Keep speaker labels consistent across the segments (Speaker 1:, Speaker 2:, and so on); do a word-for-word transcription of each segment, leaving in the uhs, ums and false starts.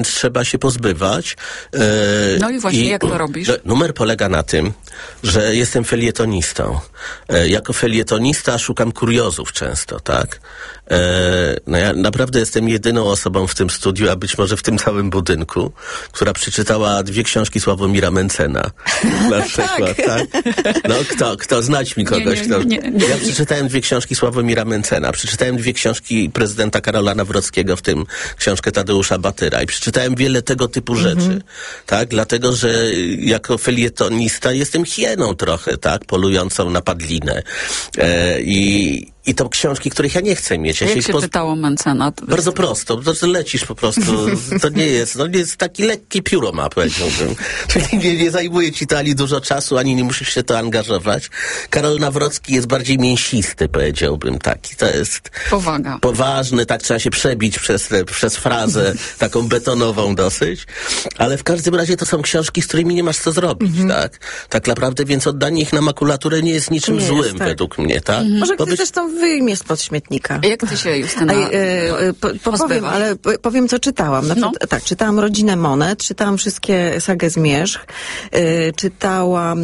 Speaker 1: trzeba się pozbywać. E,
Speaker 2: no i właśnie, i, jak to robisz?
Speaker 1: No, numer polega na tym, że jestem felietonistą. E, jako felietonista szukam kuriozów często, tak? E, no ja naprawdę jestem jedyną osobą w tym studiu, a być może w tym całym budynku, która przeczytała dwie książki Sławomira Mentzena. Na przykład, tak? No kto, kto znać mi kogoś?
Speaker 2: Nie, nie, nie, nie, nie.
Speaker 1: Ja przeczytałem dwie książki Sławomira Mentzena, przeczytałem dwie książki prezydenta Karola Nawrockiego, w tym książkę Tadeusza Batyra, i przeczytałem wiele tego typu rzeczy, mhm. tak? Dlatego, że jako felietonista jestem hieną trochę, tak? Polującą na padlinę. E, i I to książki, których ja nie chcę mieć. Ja
Speaker 2: Jak się
Speaker 1: poz...
Speaker 2: czytało Mentzena?
Speaker 1: Bardzo prosto. To lecisz po prostu. To nie jest, no nie jest taki lekki pióro ma, powiedziałbym. Czyli nie, nie zajmuje ci to ani dużo czasu, ani nie musisz się to angażować. Karol Nawrocki jest bardziej mięsisty, powiedziałbym, taki. To jest...
Speaker 2: Powaga.
Speaker 1: Poważny, tak trzeba się przebić przez, przez frazę, taką betonową dosyć. Ale w każdym razie to są książki, z którymi nie masz co zrobić, mm-hmm. tak? Tak naprawdę, więc oddanie ich na makulaturę nie jest niczym nie złym, jest, tak. według mnie, tak?
Speaker 3: Mm-hmm. Może ktoś być... zresztą wyjmie spod śmietnika.
Speaker 2: Jak ty się, Justyna,
Speaker 3: A, e, po, po, powiem, ale powiem, co czytałam. Na przykład, no. Tak, czytałam Rodzinę Monet, czytałam wszystkie sagę Zmierzch, e, czytałam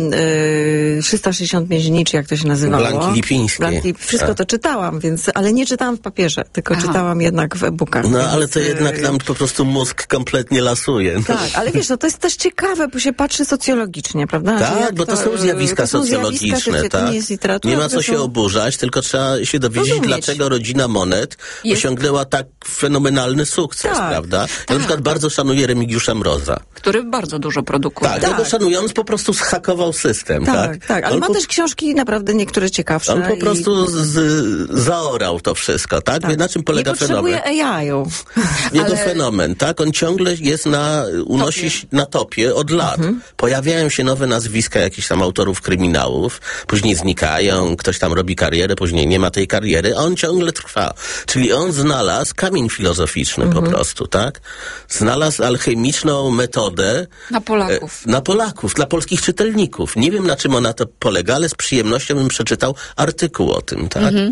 Speaker 3: e, trzysta sześćdziesiąt Więźni, czy jak to się nazywało.
Speaker 1: Blanki Lipińskiej.
Speaker 3: Blanki, wszystko to czytałam, więc, ale nie czytałam w papierze, tylko Aha. czytałam jednak w e-bookach.
Speaker 1: No,
Speaker 3: więc,
Speaker 1: ale to jednak nam po prostu mózg kompletnie lasuje. No.
Speaker 3: Tak, ale wiesz, no, to jest też ciekawe, bo się patrzy socjologicznie, prawda?
Speaker 1: Tak, bo to, to są zjawiska to są socjologiczne, zjawiska, tak?
Speaker 3: To nie jest literatura,
Speaker 1: nie ma co się są... oburzać, tylko trzeba się dowiedzieć, rozumieć. Dlaczego Rodzina Monet jest... osiągnęła tak fenomenalny sukces, tak, prawda? Ja tak. na przykład bardzo szanuję Remigiusza Mroza.
Speaker 2: Który bardzo dużo produkuje.
Speaker 1: Tak, tak. ja go szanując po prostu zhakował system, tak?
Speaker 3: Tak, tak, ale on ma po... też książki naprawdę niektóre ciekawsze.
Speaker 1: On po prostu i... z, zaorał to wszystko, tak? tak. Na czym polega
Speaker 3: nie
Speaker 1: fenomen?
Speaker 3: Nie potrzebuje A I-u.
Speaker 1: Jego
Speaker 3: ale...
Speaker 1: fenomen, tak? On ciągle jest na, unosi topie. na topie od lat. Mhm. Pojawiają się nowe nazwiska jakichś tam autorów kryminałów, później znikają, ktoś tam robi karierę, później nie ma tej kariery, a on ciągle trwa. Czyli on znalazł kamień filozoficzny mhm. po prostu, tak? Znalazł alchemiczną metodę
Speaker 2: na Polaków.
Speaker 1: E, na Polaków, dla polskich czytelników. Nie wiem, na czym ona to polega, ale z przyjemnością bym przeczytał artykuł o tym, tak? Mhm.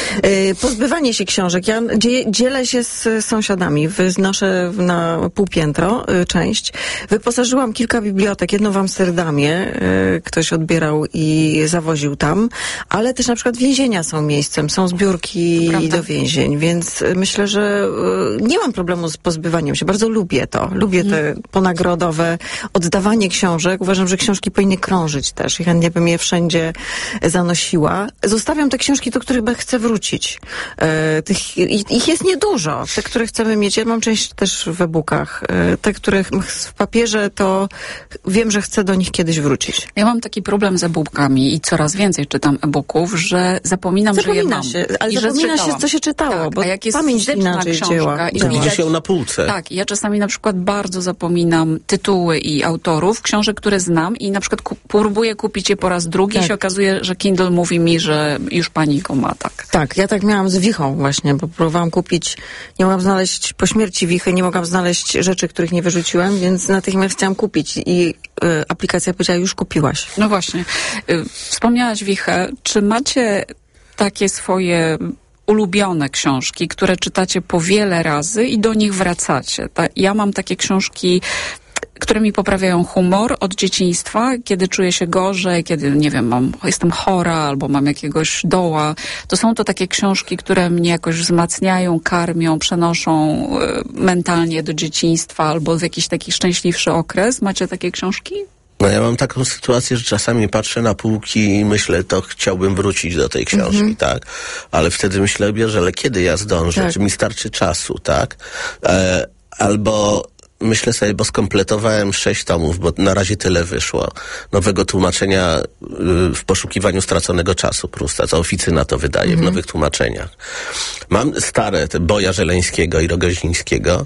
Speaker 3: E, pozbywanie się książek. Ja dzie, dzielę się z sąsiadami. Wznoszę na półpiętro y, część. Wyposażyłam kilka bibliotek. Jedną w Amsterdamie. Y, ktoś odbierał i zawoził tam. Ale też na przykład więzienia są miejscem. Są zbiórki do więzień. Więc myślę, że y, nie mam problemu z pozbywaniem się. Bardzo lubię to. Lubię te ponagrodowe oddawanie książek. Uważam, że książki powinny krążyć też i chętnie bym je wszędzie zanosiła. Zostawiam te książki, do których chcę wrócić. E, tych, ich jest niedużo. Te, które chcemy mieć. Ja mam część też w e-bookach. E, te, które w papierze, to wiem, że chcę do nich kiedyś wrócić.
Speaker 2: Ja mam taki problem z e-bookami i coraz więcej czytam e-booków, że zapominam,
Speaker 3: zapomina
Speaker 2: że je mam.
Speaker 3: Się, ale I zapomina się, co się czytało, tak, bo
Speaker 2: a jak jest
Speaker 3: pamięć inaczej działa.
Speaker 2: I
Speaker 1: to widzi się na półce.
Speaker 2: Tak, ja czasami na przykład bardzo zapominam tytuły i autorów książek, które znam i na przykład ku- próbuję kupić je po raz drugi tak. i się okazuje, że Kindle mówi mi, że już pani go ma, tak.
Speaker 3: Tak, ja tak miałam z Wichą właśnie, bo próbowałam kupić, nie mogłam znaleźć, po śmierci Wichy nie mogłam znaleźć rzeczy, których nie wyrzuciłem, więc natychmiast chciałam kupić i y, aplikacja powiedziała, już kupiłaś.
Speaker 2: No właśnie. Y, wspomniałaś Wichę, czy macie takie swoje ulubione książki, które czytacie po wiele razy i do nich wracacie? Ta, ja mam takie książki, które mi poprawiają humor od dzieciństwa, kiedy czuję się gorzej, kiedy, nie wiem, mam, jestem chora albo mam jakiegoś doła. To są to takie książki, które mnie jakoś wzmacniają, karmią, przenoszą y, mentalnie do dzieciństwa albo w jakiś taki szczęśliwszy okres. Macie takie książki?
Speaker 1: No ja mam taką sytuację, że czasami patrzę na półki i myślę, to chciałbym wrócić do tej książki, mm-hmm. tak? Ale wtedy myślę, bierze, ale kiedy ja zdążę? Tak. Czy mi starczy czasu, tak? E, albo myślę sobie, bo skompletowałem sześć tomów, bo na razie tyle wyszło. Nowego tłumaczenia y, w poszukiwaniu straconego czasu Prusta, co Oficyna to wydaje mm-hmm. w nowych tłumaczeniach. Mam stare, te Boja Żeleńskiego i Rogozińskiego,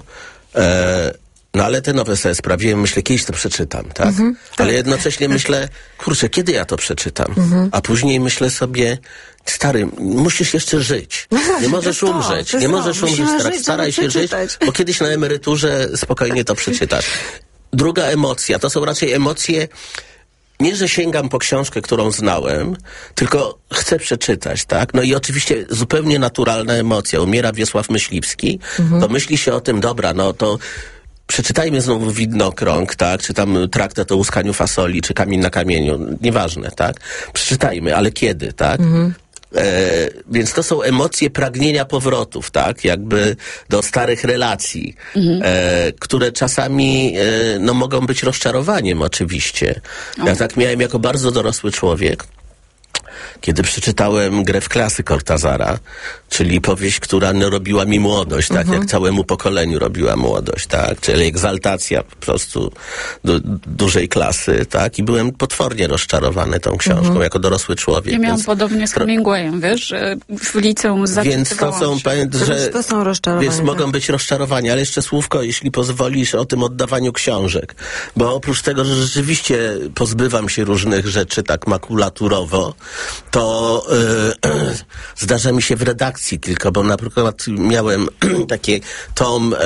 Speaker 1: e, no ale te nowe sobie sprawiłem, myślę, kiedyś to przeczytam, tak? Mm-hmm, tak. Ale jednocześnie myślę, kurczę, kiedy ja to przeczytam? Mm-hmm. A później myślę sobie, stary, musisz jeszcze żyć. No właśnie, nie możesz to, umrzeć. To nie to. możesz Musimy umrzeć teraz. Staraj się żyć, bo kiedyś na emeryturze spokojnie to przeczytasz. Druga emocja, to są raczej emocje, nie, że sięgam po książkę, którą znałem, tylko chcę przeczytać, tak? No i oczywiście zupełnie naturalna emocja. Umiera Wiesław Myśliwski, mm-hmm. to myśli się o tym, dobra, no to przeczytajmy znowu Widnokrąg, tak? Czy tam traktat o łuskaniu fasoli, czy Kamień na kamieniu. Nieważne, tak? Przeczytajmy, ale kiedy, tak? Mhm. E, więc to są emocje pragnienia powrotów, tak? Jakby do starych relacji, mhm. e, które czasami e, no, mogą być rozczarowaniem oczywiście. O. Ja tak miałem jako bardzo dorosły człowiek, kiedy przeczytałem Grę w klasy Cortázara, czyli powieść, która no, robiła mi młodość, tak, uh-huh. jak całemu pokoleniu robiła młodość, tak, czyli egzaltacja po prostu du- dużej klasy, tak, i byłem potwornie rozczarowany tą książką, uh-huh. jako dorosły człowiek.
Speaker 2: Ja miałam
Speaker 1: więc...
Speaker 2: podobnie z Hemingwayem, wiesz, w liceum
Speaker 1: Więc to są, pamiętam, że...
Speaker 3: To są rozczarowania.
Speaker 1: Więc mogą być rozczarowania, ale jeszcze słówko, jeśli pozwolisz, o tym oddawaniu książek, bo oprócz tego, że rzeczywiście pozbywam się różnych rzeczy tak makulaturowo, to yy, zdarza mi się w redakcji tylko, bo na przykład miałem taki tom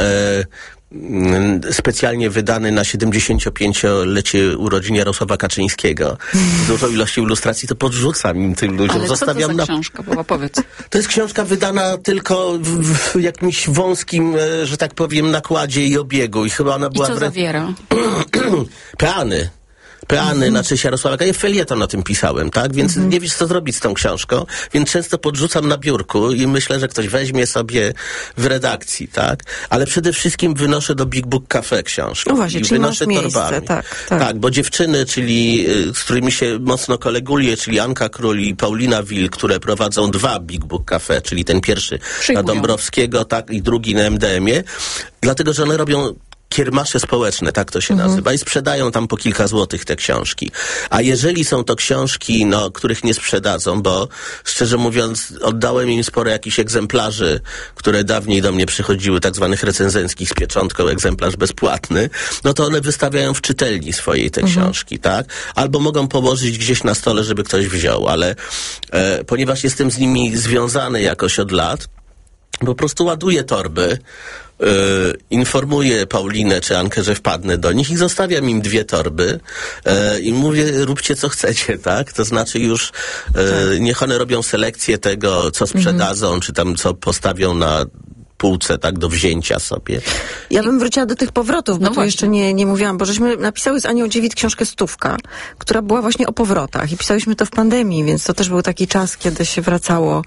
Speaker 1: yy, specjalnie wydany na siedemdziesięciopięciolecie urodzin Jarosława Kaczyńskiego z dużą ilością ilustracji, to podrzucam im tym ludziom.
Speaker 2: Ale
Speaker 1: Zostawiam
Speaker 2: co to za
Speaker 1: na...
Speaker 2: książka była? Powiedz.
Speaker 1: To jest książka wydana tylko w, w jakimś wąskim, że tak powiem, nakładzie i obiegu. I chyba ona była...
Speaker 2: I co
Speaker 1: wrę...
Speaker 2: zawiera?
Speaker 1: Peany. Peany mm-hmm. na cześć Jarosława. Ja felieton o tym pisałem, tak? Więc mm-hmm. nie wiesz, co zrobić z tą książką, więc często podrzucam na biurku i myślę, że ktoś weźmie sobie w redakcji, tak? Ale przede wszystkim wynoszę do Big Book Cafe książkę.
Speaker 3: No właśnie,
Speaker 1: I
Speaker 3: czyli
Speaker 1: wynoszę
Speaker 3: masz miejsce,
Speaker 1: torbami.
Speaker 3: tak, tak.
Speaker 1: Tak, bo dziewczyny, czyli z którymi się mocno koleguję, czyli Anka Król i Paulina Wil, które prowadzą dwa Big Book Cafe, czyli ten pierwszy
Speaker 2: Przyjmują.
Speaker 1: na Dąbrowskiego, tak, i drugi na M D M-ie, dlatego, że one robią kiermasze społeczne, tak to się mhm. nazywa, i sprzedają tam po kilka złotych te książki. A jeżeli są to książki, no, których nie sprzedadzą, bo szczerze mówiąc, oddałem im sporo jakichś egzemplarzy, które dawniej do mnie przychodziły, tak zwanych recenzenckich z pieczątką, egzemplarz bezpłatny, no to one wystawiają w czytelni swojej te mhm. książki, tak? Albo mogą położyć gdzieś na stole, żeby ktoś wziął, ale e, ponieważ jestem z nimi związany jakoś od lat, po prostu ładuję torby, Yy, informuję Paulinę czy Ankę, że wpadnę do nich i zostawiam im dwie torby yy, i mówię, róbcie co chcecie, tak? To znaczy już yy, niech one robią selekcję tego, co sprzedadzą, mm-hmm. czy tam co postawią na półce, tak, do wzięcia sobie.
Speaker 3: Ja bym wróciła do tych powrotów, bo
Speaker 2: no
Speaker 3: tu
Speaker 2: właśnie.
Speaker 3: jeszcze nie, nie mówiłam, bo żeśmy napisały z Anią Dziewit książkę Stówka, która była właśnie o powrotach i pisałyśmy to w pandemii, więc to też był taki czas, kiedy się wracało.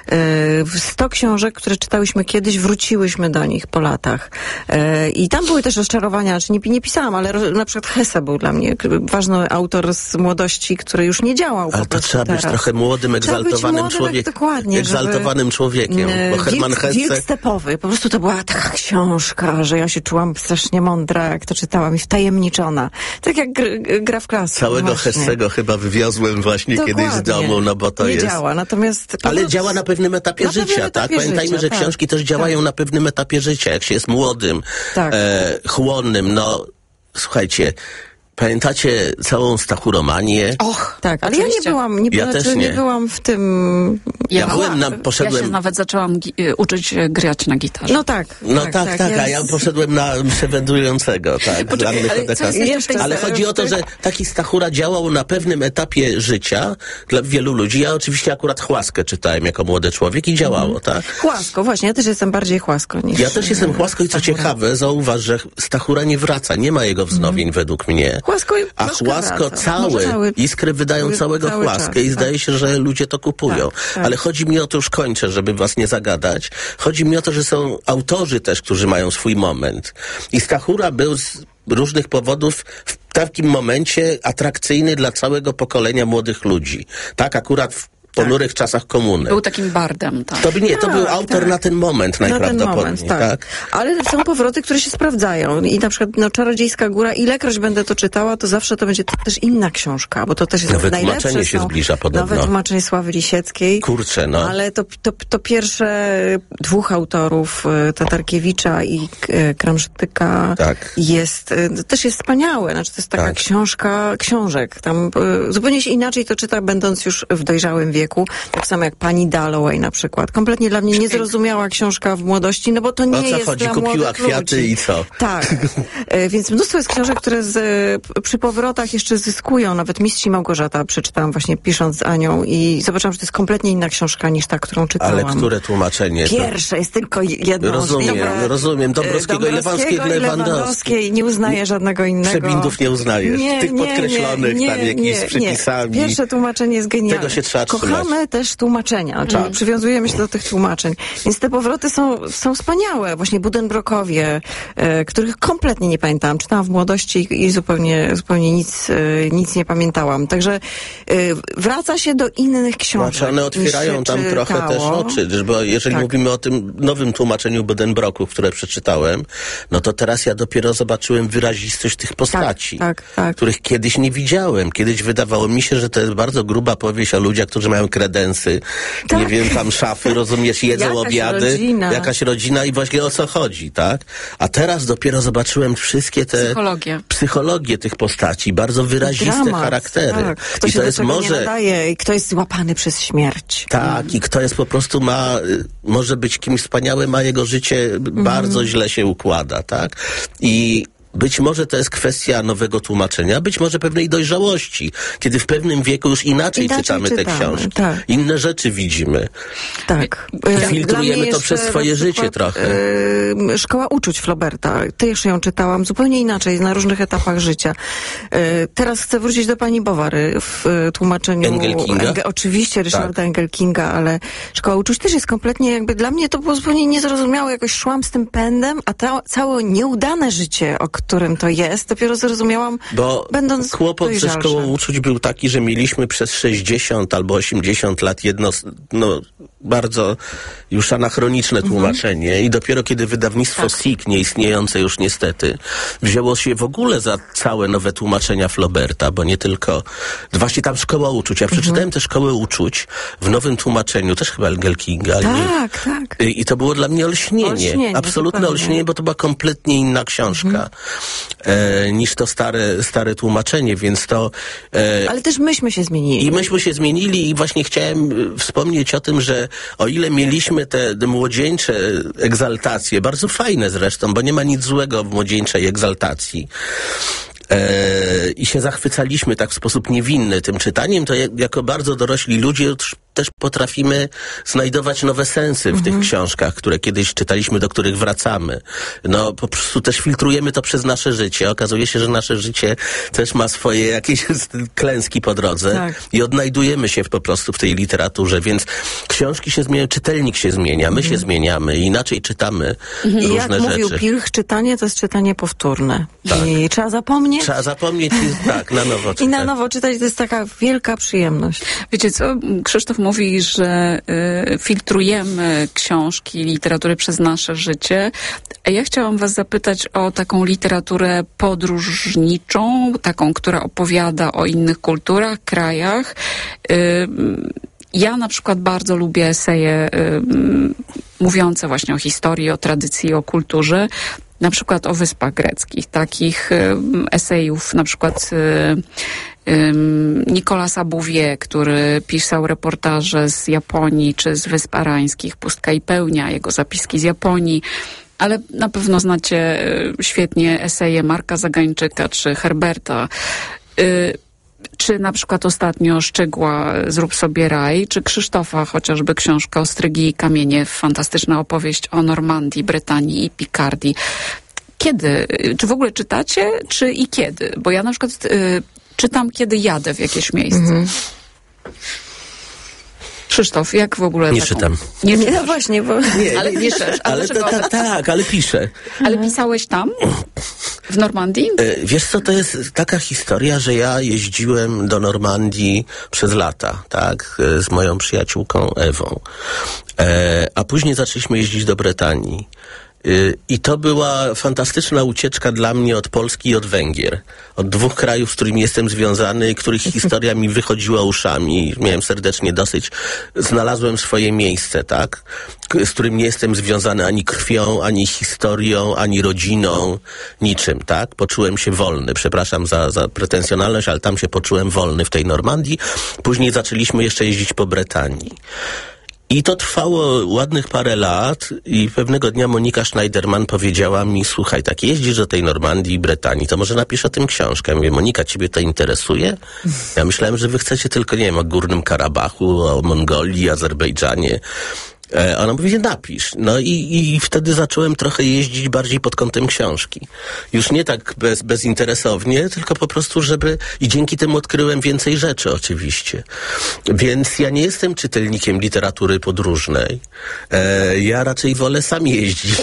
Speaker 3: Yy, sto książek, które czytałyśmy kiedyś, wróciłyśmy do nich po latach. Yy, I tam były też rozczarowania, znaczy nie, nie pisałam, ale ro, na przykład Hesse był dla mnie ważny autor z młodości, który już nie działał
Speaker 1: ale
Speaker 3: po prostu
Speaker 1: to trzeba
Speaker 3: teraz.
Speaker 1: być trochę młodym, egzaltowanym człowiekiem.
Speaker 3: Dokładnie.
Speaker 1: Egzaltowanym żeby, człowiekiem, bo Hermann
Speaker 3: Wilk,
Speaker 1: Hesse...
Speaker 3: Wilk stepowy. Po prostu to była taka książka, że ja się czułam strasznie mądra, jak to czytałam i wtajemniczona. Tak jak gr, Gra w klasy.
Speaker 1: Całego
Speaker 3: właśnie.
Speaker 1: Hessego chyba wywiozłem właśnie
Speaker 3: Dokładnie.
Speaker 1: kiedyś z domu, no bo to
Speaker 3: nie
Speaker 1: jest...
Speaker 3: Nie działa, natomiast...
Speaker 1: Ale prostu... działa na pewnym etapie
Speaker 3: na
Speaker 1: życia,
Speaker 3: pewnym
Speaker 1: tak?
Speaker 3: etapie
Speaker 1: Pamiętajmy,
Speaker 3: życia,
Speaker 1: że
Speaker 3: tak.
Speaker 1: książki też działają
Speaker 3: tak.
Speaker 1: na pewnym etapie życia, jak się jest młodym,
Speaker 3: tak.
Speaker 1: e, chłonnym, no słuchajcie, pamiętacie całą Stachuromanię?
Speaker 3: Och, tak, ale oczywiście. ja nie byłam, nie,
Speaker 1: ja
Speaker 3: znaczy,
Speaker 1: też nie.
Speaker 3: nie byłam w tym...
Speaker 1: Ja,
Speaker 2: ja
Speaker 1: byłem na, poszedłem...
Speaker 2: Ja się nawet zaczęłam gi- uczyć grać na gitarze.
Speaker 3: No tak.
Speaker 1: No tak, tak,
Speaker 3: tak,
Speaker 1: tak
Speaker 3: ja
Speaker 1: a ja poszedłem na przewidującego, tak.
Speaker 2: Poczekaj, ale, co jest jeszcze
Speaker 1: ale chodzi o to, że taki Stachura działał na pewnym etapie życia dla wielu ludzi. Ja oczywiście akurat Chłaskę czytałem jako młody człowiek i działało, mm. tak?
Speaker 3: Chłasko, właśnie, ja też jestem bardziej Chłasko niż...
Speaker 1: Ja też jestem Chłasko i co
Speaker 3: Stachura.
Speaker 1: ciekawe, zauważ, że Stachura nie wraca, nie ma jego wznowień mm. według mnie.
Speaker 3: Chłasko
Speaker 1: a Chłasko całe, cały, Iskry wydają cały, całego cały Chłaskę czas, i zdaje tak. się, że ludzie to kupują. Tak, tak. Ale chodzi mi o to, już kończę, żeby was nie zagadać, chodzi mi o to, że są autorzy też, którzy mają swój moment. I Stachura był z różnych powodów w takim momencie atrakcyjny dla całego pokolenia młodych ludzi. Tak, akurat w ponurych tak. czasach komuny.
Speaker 2: Był takim bardem, tak.
Speaker 1: To by nie, to
Speaker 3: tak,
Speaker 1: był autor
Speaker 3: tak.
Speaker 1: na ten moment najprawdopodobniej,
Speaker 3: na ten moment, tak.
Speaker 1: tak.
Speaker 3: Ale są powroty, które się sprawdzają. I na przykład no, Czarodziejska Góra, ilekroć będę to czytała, to zawsze to będzie też inna książka, bo to też jest
Speaker 1: Nawet
Speaker 3: najlepsze.
Speaker 1: tłumaczenie się
Speaker 3: są,
Speaker 1: zbliża podobno.
Speaker 3: Nawet tłumaczenie Sławy Lisieckiej.
Speaker 1: Kurczę, no.
Speaker 3: Ale to, to, to pierwsze dwóch autorów, Tatarkiewicza i Kramsztyka
Speaker 1: tak.
Speaker 3: jest, też jest wspaniałe. Znaczy, to jest taka tak. książka książek. Tam zupełnie się inaczej to czyta, będąc już w dojrzałym wieku. wieku, tak samo jak pani Dalloway na przykład. Kompletnie dla mnie niezrozumiała książka w młodości, no bo to nie
Speaker 1: o co
Speaker 3: jest
Speaker 1: chodzi?
Speaker 3: dla
Speaker 1: Kupiła
Speaker 3: młodych
Speaker 1: kwiaty
Speaker 3: ludzi.
Speaker 1: i co?
Speaker 3: Tak. E, więc mnóstwo jest książek, które z, e, przy powrotach jeszcze zyskują. Nawet Mistrz i Małgorzata przeczytałam właśnie pisząc z Anią i zobaczyłam, że to jest kompletnie inna książka niż ta, którą czytałam.
Speaker 1: Ale które tłumaczenie?
Speaker 3: Pierwsze jest tylko jedno.
Speaker 1: Rozumiem,
Speaker 3: Dobra,
Speaker 1: rozumiem. Dąbrowskiego i Lewandowskiego.
Speaker 3: i Lewandowskiej. Nie uznaję żadnego innego.
Speaker 1: Przebindów nie uznajesz.
Speaker 3: Nie,
Speaker 1: Tych
Speaker 3: nie,
Speaker 1: podkreślonych
Speaker 3: nie,
Speaker 1: tam
Speaker 3: nie,
Speaker 1: jakimiś
Speaker 3: nie,
Speaker 1: przypisami.
Speaker 3: Nie. Pierwsze tłumaczenie jest genialne.
Speaker 1: Tego się trzeba
Speaker 3: Kochamy
Speaker 1: trzymać.
Speaker 3: też tłumaczenia, czyli
Speaker 1: tak.
Speaker 3: przywiązujemy się do tych tłumaczeń. Więc te powroty są, są wspaniałe. Właśnie Buddenbrookowie, e, których kompletnie nie pamiętałam. Czytałam w młodości i, i zupełnie, zupełnie nic, e, nic nie pamiętałam. Także e, wraca się do innych książek.
Speaker 1: Znaczy one otwierają tam
Speaker 3: czytało.
Speaker 1: trochę też oczy, bo jeżeli
Speaker 3: tak.
Speaker 1: mówimy o tym nowym tłumaczeniu Buddenbrooków, które przeczytałem, no to teraz ja dopiero zobaczyłem wyrazistość tych postaci,
Speaker 3: tak, tak, tak.
Speaker 1: których kiedyś nie widziałem. Kiedyś wydawało mi się, że to jest bardzo gruba powieść o ludziach, którzy mają kredensy,
Speaker 3: Tak.
Speaker 1: nie wiem, tam szafy, rozumiesz, jedzą
Speaker 3: Jakaś
Speaker 1: obiady,
Speaker 3: rodzina.
Speaker 1: jakaś rodzina i właśnie o co chodzi, tak? A teraz dopiero zobaczyłem wszystkie te
Speaker 2: Psychologię.
Speaker 1: psychologię tych postaci, bardzo wyraziste
Speaker 3: Dramat,
Speaker 1: charaktery.
Speaker 3: tak. Kto
Speaker 1: I
Speaker 3: się
Speaker 1: to
Speaker 3: do
Speaker 1: jest
Speaker 3: czego
Speaker 1: może
Speaker 3: nie nadaje i kto jest złapany przez śmierć.
Speaker 1: tak, i kto jest po prostu ma, y, może być kimś wspaniałym, a jego życie bardzo źle się układa, tak? I być może to jest kwestia nowego tłumaczenia, być może pewnej dojrzałości, kiedy w pewnym wieku już inaczej,
Speaker 3: Inaczej
Speaker 1: czytamy te
Speaker 3: czytamy,
Speaker 1: książki.
Speaker 3: tak.
Speaker 1: Inne rzeczy widzimy.
Speaker 3: Tak.
Speaker 1: I
Speaker 3: E,
Speaker 1: filtrujemy
Speaker 3: dla mnie
Speaker 1: to
Speaker 3: jeszcze
Speaker 1: przez swoje
Speaker 3: na
Speaker 1: życie
Speaker 3: przykład,
Speaker 1: trochę.
Speaker 3: E, Szkoła uczuć Flauberta. Też ją czytałam zupełnie inaczej, na różnych etapach życia. E, teraz chcę wrócić do pani Bowary w e, tłumaczeniu...
Speaker 1: Engelkinga?
Speaker 3: Enge, oczywiście Ryszarda
Speaker 1: Tak.
Speaker 3: Engelkinga, ale Szkoła uczuć też jest kompletnie jakby... Dla mnie to było zupełnie niezrozumiałe. Jakoś szłam z tym pędem, a ta, całe nieudane życie, o którym to jest, dopiero zrozumiałam,
Speaker 1: Bo
Speaker 3: będąc
Speaker 1: kłopot ze
Speaker 3: dojrzalsza.
Speaker 1: szkołą uczuć był taki, że mieliśmy przez sześćdziesiąt albo osiemdziesiąt lat jedno, no, bardzo już anachroniczne tłumaczenie mhm. i dopiero kiedy wydawnictwo
Speaker 3: Tak.
Speaker 1: S I K, nieistniejące już niestety, wzięło się w ogóle za całe nowe tłumaczenia Flauberta, bo nie tylko, właśnie tam Szkoła uczuć. Ja przeczytałem mhm. tę Szkołę uczuć w nowym tłumaczeniu, też chyba Engelkinga.
Speaker 3: Tak, i, tak.
Speaker 1: I, I to było dla mnie olśnienie.
Speaker 3: Olśnienie,
Speaker 1: absolutne
Speaker 3: dokładnie.
Speaker 1: olśnienie, bo to była kompletnie inna książka mhm. e, niż to stare, stare tłumaczenie, więc to... E,
Speaker 3: Ale też myśmy się zmienili.
Speaker 1: I myśmy się zmienili i właśnie chciałem e, wspomnieć o tym, że o ile mieliśmy te, te młodzieńcze egzaltacje, bardzo fajne zresztą, bo nie ma nic złego w młodzieńczej egzaltacji, E, i się zachwycaliśmy tak w sposób niewinny tym czytaniem, to jak, jako bardzo dorośli ludzie już też potrafimy znajdować nowe sensy w mhm. tych książkach, które kiedyś czytaliśmy, do których wracamy. No po prostu też filtrujemy to przez nasze życie. Okazuje się, że nasze życie też ma swoje jakieś klęski po drodze tak. i odnajdujemy się po prostu w tej literaturze, więc książki się zmieniają, czytelnik się zmienia, my mhm. się zmieniamy i inaczej czytamy mhm. różne
Speaker 3: I jak
Speaker 1: rzeczy.
Speaker 3: mówił Pilch, czytanie to jest czytanie powtórne.
Speaker 1: Tak.
Speaker 3: I trzeba zapomnieć.
Speaker 1: Trzeba zapomnieć i tak, na nowo czytać.
Speaker 3: I na nowo czytać to jest taka wielka przyjemność.
Speaker 2: Wiecie co, Krzysztof mówi, że y, filtrujemy książki, literatury przez nasze życie. A ja chciałam was zapytać o taką literaturę podróżniczą, taką, która opowiada o innych kulturach, krajach. Y, ja na przykład bardzo lubię eseje y, mówiące właśnie o historii, o tradycji, o kulturze. Na przykład o Wyspach Greckich. Takich y, esejów, na przykład y, y, Nicolasa Bouvier, który pisał reportaże z Japonii czy z Wysp Arańskich, Pustka i Pełnia, jego zapiski z Japonii. Ale na pewno znacie y, świetnie eseje Marka Zagańczyka czy Herberta. Y, Czy na przykład ostatnio Szczygła Zrób sobie raj, czy Krzysztofa chociażby książka Ostrygi i kamienie, fantastyczna opowieść o Normandii, Brytanii i Pikardii. Kiedy? Czy w ogóle czytacie, czy i kiedy? Bo ja na przykład y, czytam, kiedy jadę w jakieś miejsce. Mhm. Krzysztof, jak w ogóle...
Speaker 1: Nie
Speaker 2: taką...
Speaker 1: czytam.
Speaker 3: Nie, nie no właśnie, bo...
Speaker 2: Nie, ale piszesz. A
Speaker 1: ale ta, ta, tak, ale piszę.
Speaker 2: Ale pisałeś tam? W Normandii?
Speaker 1: E, wiesz co, to jest taka historia, że ja jeździłem do Normandii przez lata, tak, z moją przyjaciółką Ewą. E, a później zaczęliśmy jeździć do Brytanii. I to była fantastyczna ucieczka dla mnie od Polski i od Węgier. Od dwóch krajów, z którymi jestem związany, których historia mi wychodziła uszami. Miałem serdecznie dosyć. Znalazłem swoje miejsce, tak? Z którym nie jestem związany ani krwią, ani historią, ani rodziną, niczym, tak? Poczułem się wolny. Przepraszam za, za pretensjonalność, ale tam się poczułem wolny w tej Normandii. Później zaczęliśmy jeszcze jeździć po Bretanii. I to trwało ładnych parę lat i pewnego dnia Monika Schneiderman powiedziała mi, słuchaj, tak jeździsz do tej Normandii i Bretanii, to może napisz o tym książkę. Ja mówię, Monika, ciebie to interesuje? Ja myślałem, że wy chcecie tylko, nie wiem, o Górnym Karabachu, o Mongolii, Azerbejdżanie. E, ona mówi, napisz. No i, i wtedy zacząłem trochę jeździć bardziej pod kątem książki. Już nie tak bez, bezinteresownie, tylko po prostu, żeby... I dzięki temu odkryłem więcej rzeczy oczywiście. Więc ja nie jestem czytelnikiem literatury podróżnej. E, ja raczej wolę sam jeździć.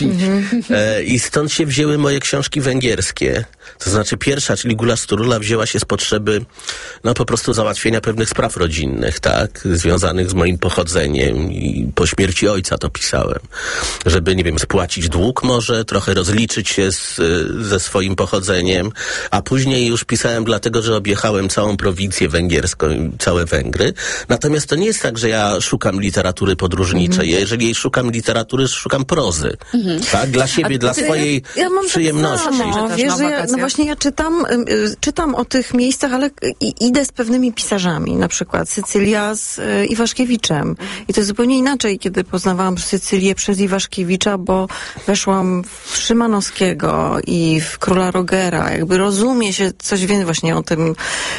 Speaker 1: E, I stąd się wzięły moje książki węgierskie. To znaczy pierwsza, czyli Gula Sturula, wzięła się z potrzeby no po prostu załatwienia pewnych spraw rodzinnych, tak? Związanych z moim pochodzeniem i po śmierci ojca to pisałem. Żeby, nie wiem, spłacić dług może, trochę rozliczyć się z, ze swoim pochodzeniem, a później już pisałem dlatego, że objechałem całą prowincję węgierską, całe Węgry. Natomiast to nie jest tak, że ja szukam literatury podróżniczej. Mm-hmm. Jeżeli szukam literatury, szukam prozy. Mm-hmm. Tak? Dla siebie, a dla swojej
Speaker 3: ja, ja mam
Speaker 1: przyjemności.
Speaker 3: Tak samo. Wiesz, że ja, no właśnie ja czytam, y, czytam o tych miejscach, ale i, idę z pewnymi pisarzami. Na przykład Sycylia z y, Iwaszkiewiczem. I to jest zupełnie inaczej, kiedy poznawałam Sycylię przez Iwaszkiewicza, bo weszłam w Szymanowskiego i w Króla Rogera. Jakby rozumie się coś więcej właśnie o tym,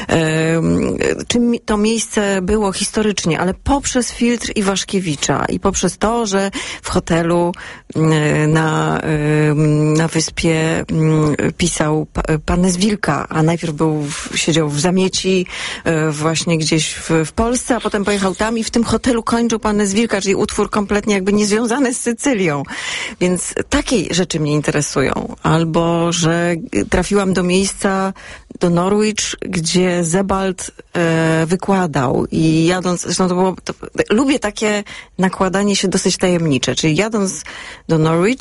Speaker 3: e, czym to miejsce było historycznie, ale poprzez filtr Iwaszkiewicza i poprzez to, że w hotelu e, na, e, na wyspie e, pisał pa, pan z Wilka, a najpierw był, w, siedział w Zamieci e, właśnie gdzieś w, w Polsce, a potem pojechał tam i w tym hotelu kończył pan z Wilka, czyli utwór kompletnie jakby niezwiązany z Sycylią. Więc takie rzeczy mnie interesują. Albo, że trafiłam do miejsca, do Norwich, gdzie Sebald e, wykładał i jadąc, zresztą to było, to, lubię takie nakładanie się dosyć tajemnicze, czyli jadąc do Norwich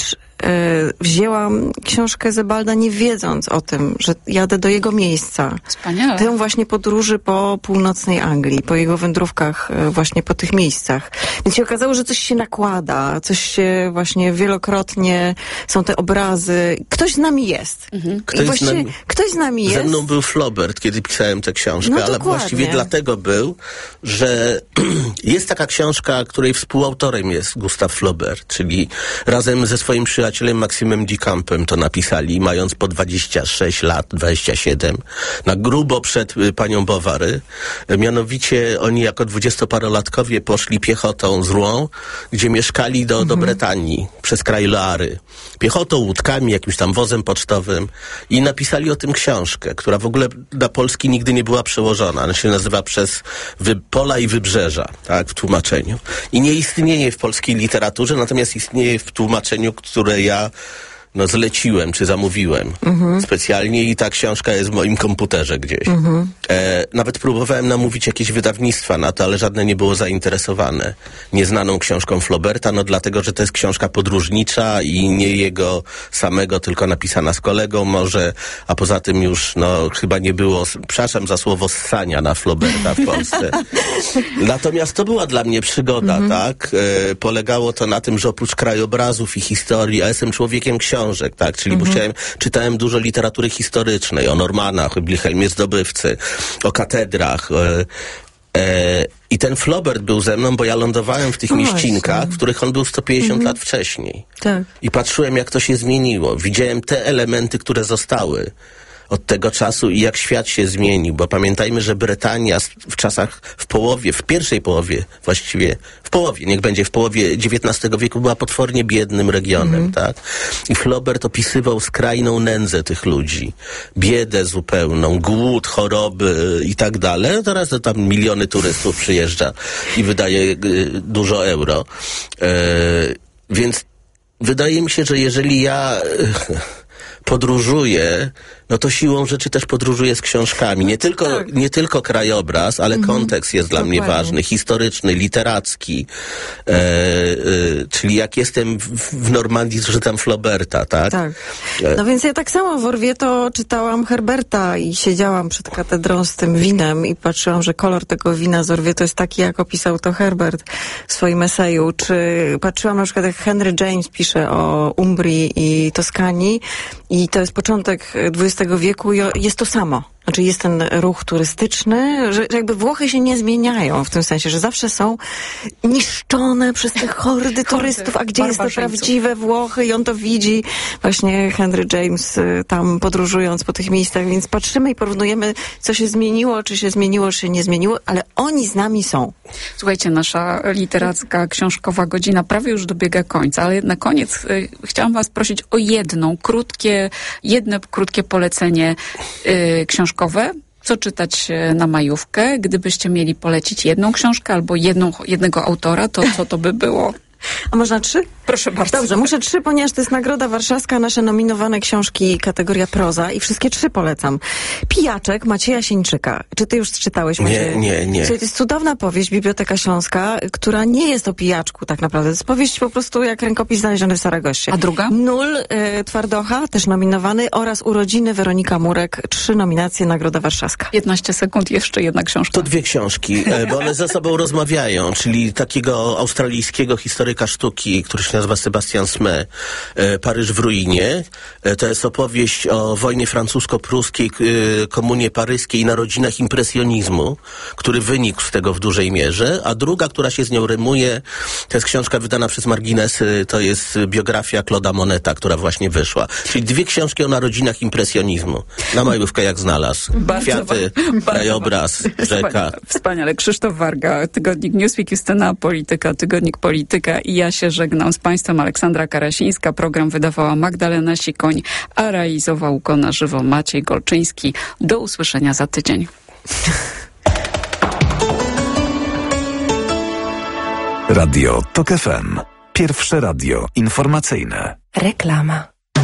Speaker 3: wzięłam książkę Sebalda, nie wiedząc o tym, że jadę do jego miejsca.
Speaker 2: Wspaniale.
Speaker 3: Tę właśnie podróży po północnej Anglii, po jego wędrówkach właśnie po tych miejscach. Więc się okazało, że coś się nakłada, coś się właśnie wielokrotnie, są te obrazy. Ktoś z nami jest. Mhm.
Speaker 1: Ktoś,
Speaker 3: I właściwie,
Speaker 1: z nami,
Speaker 3: ktoś z nami jest.
Speaker 1: Ze mną był Flaubert, kiedy pisałem tę książkę,
Speaker 3: no,
Speaker 1: ale właściwie dlatego był, że jest taka książka, której współautorem jest Gustave Flaubert, czyli razem ze swoim przyjacielem Maksymem Duchampem to napisali, mając po dwadzieścia sześć lat, dwadzieścia siedem, na grubo przed y, panią Bovary. Mianowicie oni jako dwudziestoparolatkowie poszli piechotą z Rouen, gdzie mieszkali do, mhm. do Bretanii, przez kraj Loary. Piechotą, łódkami, jakimś tam wozem pocztowym i napisali o tym książkę, która w ogóle na polski nigdy nie była przełożona. Ona się nazywa Przez wy, pola i wybrzeża, tak, w tłumaczeniu. I nie istnieje w polskiej literaturze, natomiast istnieje w tłumaczeniu, które ja no zleciłem, czy zamówiłem mhm. specjalnie i ta książka jest w moim komputerze gdzieś. Mhm. E, nawet próbowałem namówić jakieś wydawnictwa na to, ale żadne nie było zainteresowane nieznaną książką Flauberta, no dlatego, że to jest książka podróżnicza i nie jego samego, tylko napisana z kolegą może, a poza tym już, no, chyba nie było, przepraszam za słowo, ssania na Flauberta w Polsce. Natomiast to była dla mnie przygoda, mhm. tak? E, polegało to na tym, że oprócz krajobrazów i historii, a jestem człowiekiem książek, tak, czyli mhm. musiałem, czytałem dużo literatury historycznej, o Normanach, o Wilhelmie Zdobywcy, o katedrach, e, e, i ten Flaubert był ze mną, bo ja lądowałem w tych no mieścinkach, właśnie. w których on był sto pięćdziesiąt mhm. lat wcześniej. Tak. I patrzyłem, jak to się zmieniło. Widziałem te elementy, które zostały od tego czasu i jak świat się zmienił, bo pamiętajmy, że Bretania w czasach, w połowie, w pierwszej połowie właściwie, w połowie, niech będzie w połowie dziewiętnastego wieku była potwornie biednym regionem, mm. tak? I Flaubert opisywał skrajną nędzę tych ludzi, biedę zupełną, głód, choroby i tak dalej. Teraz to tam miliony turystów przyjeżdża i wydaje y, dużo euro. E, więc wydaje mi się, że jeżeli ja podróżuję, no to siłą rzeczy też podróżuję z książkami. Nie tylko,
Speaker 3: tak.
Speaker 1: nie tylko krajobraz, ale mhm. kontekst jest dla
Speaker 3: Dokładnie.
Speaker 1: mnie ważny, historyczny, literacki. E, e, czyli jak jestem w, w Normandii, to czytam Flauberta, tak?
Speaker 3: Tak. No więc ja tak samo w Orvieto czytałam Herberta i siedziałam przed katedrą z tym winem i patrzyłam, że kolor tego wina z Orvieto jest taki, jak opisał to Herbert w swoim eseju. Czy patrzyłam na przykład, jak Henry James pisze o Umbrii i Toskanii i to jest początek dwudziestego wieku i jest to samo. Znaczy jest ten ruch turystyczny, że, że jakby Włochy się nie zmieniają w tym sensie, że zawsze są niszczone przez te hordy turystów, a gdzie jest to prawdziwe Włochy i on to widzi. Właśnie Henry James tam podróżując po tych miejscach, więc patrzymy i porównujemy, co się zmieniło, czy się zmieniło, czy się nie zmieniło, ale oni z nami są.
Speaker 2: Słuchajcie, nasza literacka, książkowa godzina prawie już dobiega końca, ale na koniec y, chciałam was prosić o jedną, krótkie, jedno krótkie polecenie y, książkowe. Co czytać na majówkę? Gdybyście mieli polecić jedną książkę albo jedną, jednego autora, to co to by było?
Speaker 3: A można trzy?
Speaker 2: Proszę bardzo.
Speaker 3: Dobrze, muszę trzy, ponieważ to jest Nagroda Warszawska, nasze nominowane książki, kategoria proza i wszystkie trzy polecam. Pijaczek Macieja Sieńczyka. Czy ty już czytałeś, Maciej?
Speaker 1: Nie, nie, nie.
Speaker 3: To jest cudowna powieść, Biblioteka Śląska, która nie jest o pijaczku tak naprawdę. To jest powieść po prostu jak rękopis znaleziony w Saragoście.
Speaker 2: A druga?
Speaker 3: Nul y, Twardocha, też nominowany, oraz Urodziny Weronika Murek. Trzy nominacje, Nagroda Warszawska.
Speaker 2: piętnaście sekund, jeszcze jedna książka.
Speaker 1: To dwie książki, bo one ze sobą rozmawiają, czyli takiego australijskiego historyka sztuki, który się nazywa Sebastian Sme, Paryż w ruinie. To jest opowieść o wojnie francusko-pruskiej, komunie paryskiej i narodzinach impresjonizmu, który wynikł z tego w dużej mierze, a druga, która się z nią rymuje, to jest książka wydana przez Marginesy, to jest biografia Claude'a Moneta, która właśnie wyszła. Czyli dwie książki o narodzinach impresjonizmu. Na majówkę jak znalazł.
Speaker 2: Bardzo
Speaker 1: Kwiaty, krajobraz, rzeka.
Speaker 2: Wspaniale. Krzysztof Warga, tygodnik Newsweek, Justyna Polityka, tygodnik Polityka i ja się żegnam z Państwem. Aleksandra Karasińska. Program wydawała Magdalena Sikoń, a realizował go na żywo Maciej Golczyński. Do usłyszenia za tydzień.
Speaker 4: Radio Tok F M. Pierwsze radio informacyjne.
Speaker 5: Reklama.